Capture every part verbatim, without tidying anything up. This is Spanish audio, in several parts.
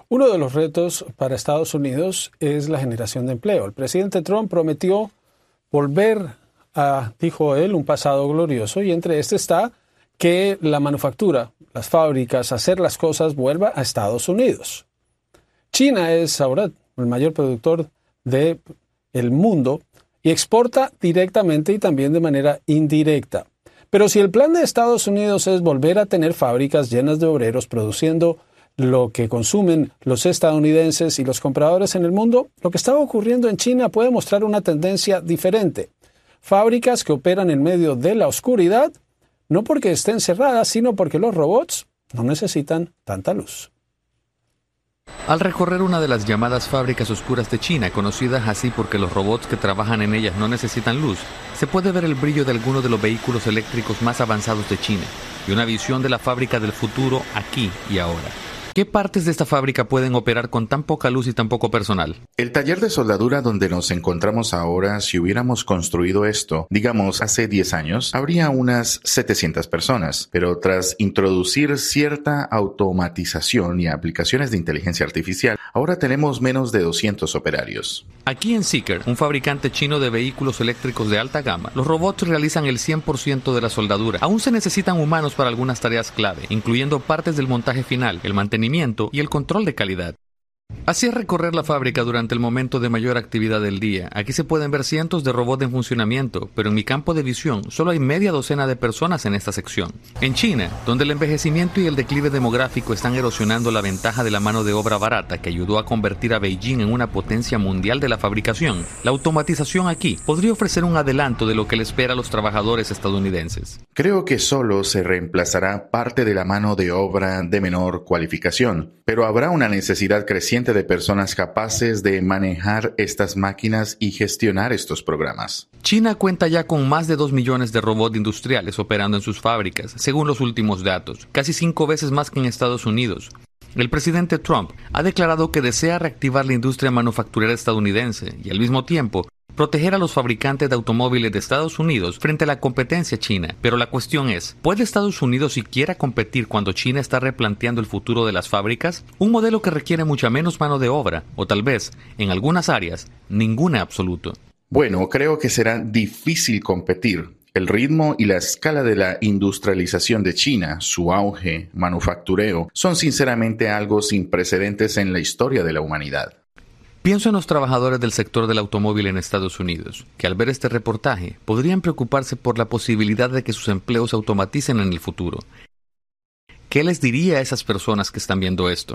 Uno de los retos para Estados Unidos es la generación de empleo. El presidente Trump prometió volver a, dijo él, un pasado glorioso, y entre este está que la manufactura, las fábricas, hacer las cosas vuelva a Estados Unidos. China es ahora el mayor productor del mundo y exporta directamente y también de manera indirecta. Pero si el plan de Estados Unidos es volver a tener fábricas llenas de obreros produciendo lo que consumen los estadounidenses y los compradores en el mundo, lo que está ocurriendo en China puede mostrar una tendencia diferente. Fábricas que operan en medio de la oscuridad, no porque estén cerradas, sino porque los robots no necesitan tanta luz. Al recorrer una de las llamadas fábricas oscuras de China, conocidas así porque los robots que trabajan en ellas no necesitan luz, se puede ver el brillo de algunos de los vehículos eléctricos más avanzados de China y una visión de la fábrica del futuro aquí y ahora. ¿Qué partes de esta fábrica pueden operar con tan poca luz y tan poco personal? El taller de soldadura donde nos encontramos ahora, si hubiéramos construido esto, digamos, hace diez años, habría unas setecientas personas, pero tras introducir cierta automatización y aplicaciones de inteligencia artificial, ahora tenemos menos de doscientos operarios. Aquí en Zeekr, un fabricante chino de vehículos eléctricos de alta gama, los robots realizan el cien por ciento de la soldadura. Aún se necesitan humanos para algunas tareas clave, incluyendo partes del montaje final, el mantenimiento y el control de calidad. Así es recorrer la fábrica durante el momento de mayor actividad del día. Aquí se pueden ver cientos de robots en funcionamiento, pero en mi campo de visión solo hay media docena de personas en esta sección. En China, donde el envejecimiento y el declive demográfico están erosionando la ventaja de la mano de obra barata que ayudó a convertir a Beijing en una potencia mundial de la fabricación, la automatización aquí podría ofrecer un adelanto de lo que le espera a los trabajadores estadounidenses. Creo que solo se reemplazará parte de la mano de obra de menor cualificación, pero habrá una necesidad creciente de personas capaces de manejar estas máquinas y gestionar estos programas. China cuenta ya con más de dos millones de robots industriales operando en sus fábricas, según los últimos datos, casi cinco veces más que en Estados Unidos. El presidente Trump ha declarado que desea reactivar la industria manufacturera estadounidense y al mismo tiempo proteger a los fabricantes de automóviles de Estados Unidos frente a la competencia china. Pero la cuestión es, ¿puede Estados Unidos siquiera competir cuando China está replanteando el futuro de las fábricas? Un modelo que requiere mucha menos mano de obra, o tal vez, en algunas áreas, ninguna absoluto. Bueno, creo que será difícil competir. El ritmo y la escala de la industrialización de China, su auge, manufactureo, son sinceramente algo sin precedentes en la historia de la humanidad. Pienso en los trabajadores del sector del automóvil en Estados Unidos, que al ver este reportaje podrían preocuparse por la posibilidad de que sus empleos se automaticen en el futuro. ¿Qué les diría a esas personas que están viendo esto?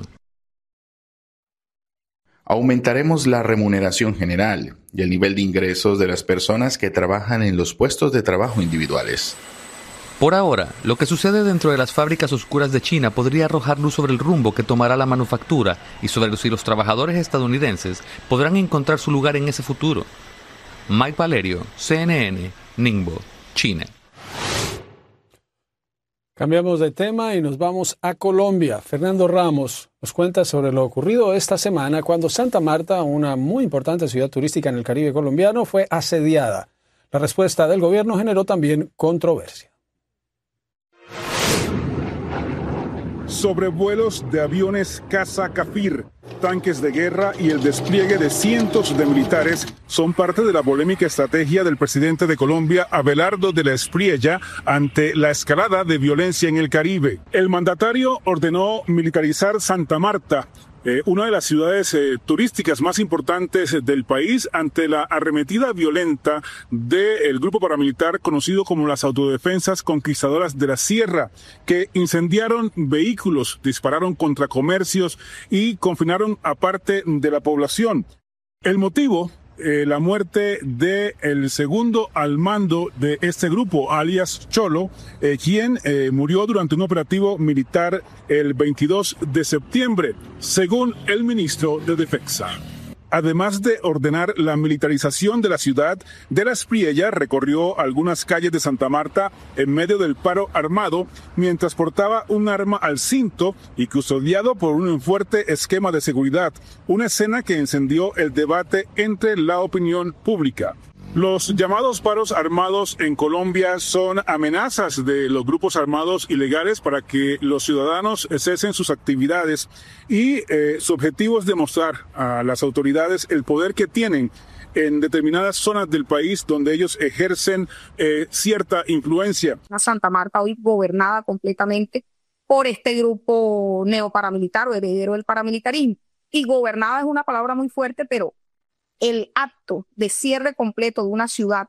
Aumentaremos la remuneración general y el nivel de ingresos de las personas que trabajan en los puestos de trabajo individuales. Por ahora, lo que sucede dentro de las fábricas oscuras de China podría arrojar luz sobre el rumbo que tomará la manufactura y sobre si los trabajadores estadounidenses podrán encontrar su lugar en ese futuro. Mike Valerio, C N N, Ningbo, China. Cambiamos de tema y nos vamos a Colombia. Fernando Ramos nos cuenta sobre lo ocurrido esta semana cuando Santa Marta, una muy importante ciudad turística en el Caribe colombiano, fue asediada. La respuesta del gobierno generó también controversia. Sobrevuelos de aviones caza Kafir, tanques de guerra y el despliegue de cientos de militares son parte de la polémica estrategia del presidente de Colombia, Abelardo de la Espriella, ante la escalada de violencia en el Caribe. El mandatario ordenó militarizar Santa Marta, Eh, una de las ciudades eh, turísticas más importantes del país, ante la arremetida violenta del grupo paramilitar conocido como las Autodefensas Conquistadoras de la Sierra, que incendiaron vehículos, dispararon contra comercios y confinaron a parte de la población. El motivo, eh, la muerte de el segundo al mando de este grupo, alias Cholo, eh, quien eh, murió durante un operativo militar el veintidós de septiembre, según el ministro de Defensa. Además de ordenar la militarización de la ciudad, de la Espriella recorrió algunas calles de Santa Marta en medio del paro armado mientras portaba un arma al cinto y custodiado por un fuerte esquema de seguridad, una escena que encendió el debate entre la opinión pública. Los llamados paros armados en Colombia son amenazas de los grupos armados ilegales para que los ciudadanos cesen sus actividades y eh, su objetivo es demostrar a las autoridades el poder que tienen en determinadas zonas del país donde ellos ejercen eh, cierta influencia. Santa Marta hoy gobernada completamente por este grupo neoparamilitar o heredero del paramilitarismo. Y gobernada es una palabra muy fuerte, pero el acto de cierre completo de una ciudad,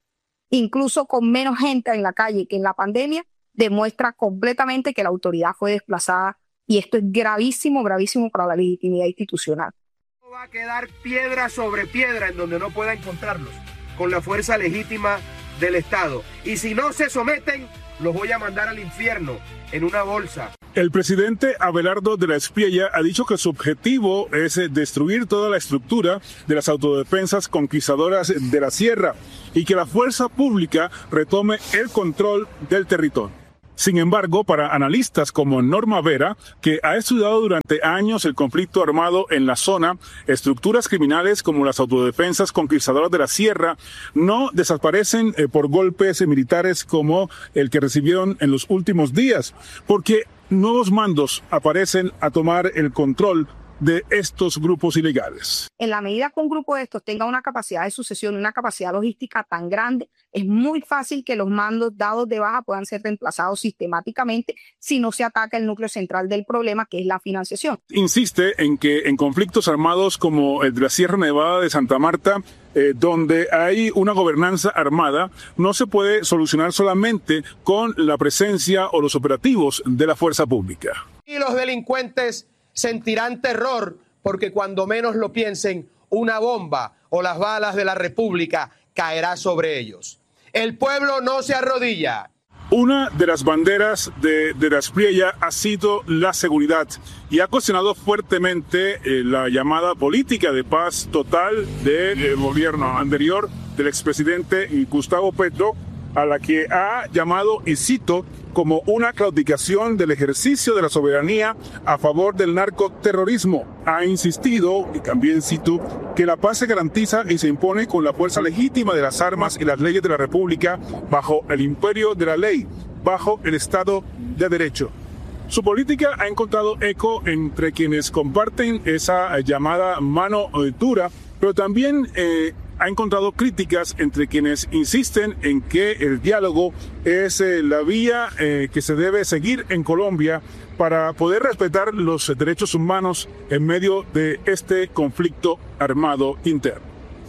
incluso con menos gente en la calle que en la pandemia, demuestra completamente que la autoridad fue desplazada y esto es gravísimo, gravísimo para la legitimidad institucional. No va a quedar piedra sobre piedra en donde no pueda encontrarlos con la fuerza legítima del Estado. Y si no se someten, los voy a mandar al infierno en una bolsa. El presidente Abelardo de la Espriella ha dicho que su objetivo es destruir toda la estructura de las autodefensas conquistadoras de la sierra y que la fuerza pública retome el control del territorio. Sin embargo, para analistas como Norma Vera, que ha estudiado durante años el conflicto armado en la zona, estructuras criminales como las autodefensas conquistadoras de la sierra no desaparecen eh, por golpes militares como el que recibieron en los últimos días, porque nuevos mandos aparecen a tomar el control de estos grupos ilegales. En la medida que un grupo de estos tenga una capacidad de sucesión, una capacidad logística tan grande, es muy fácil que los mandos dados de baja puedan ser reemplazados sistemáticamente si no se ataca el núcleo central del problema, que es la financiación. Insiste en que en conflictos armados como el de la Sierra Nevada de Santa Marta, eh, donde hay una gobernanza armada, no se puede solucionar solamente con la presencia o los operativos de la fuerza pública. Y los delincuentes sentirán terror porque cuando menos lo piensen, una bomba o las balas de la República caerá sobre ellos. El pueblo no se arrodilla. Una de las banderas de, de la Espriella ha sido la seguridad y ha cuestionado fuertemente eh, la llamada política de paz total del gobierno anterior del expresidente Gustavo Petro, a la que ha llamado, y cito, como una claudicación del ejercicio de la soberanía a favor del narcoterrorismo. Ha insistido, y también cito, que la paz se garantiza y se impone con la fuerza legítima de las armas y las leyes de la República bajo el imperio de la ley, bajo el Estado de Derecho. Su política ha encontrado eco entre quienes comparten esa llamada mano dura, pero también eh, ha encontrado críticas entre quienes insisten en que el diálogo es eh, la vía eh, que se debe seguir en Colombia para poder respetar los derechos humanos en medio de este conflicto armado interno.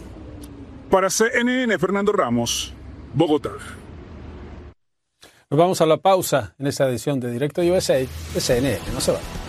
Para C N N, Fernando Ramos, Bogotá. Nos vamos a la pausa en esta edición de Directo U S A de C N N. No se vayan.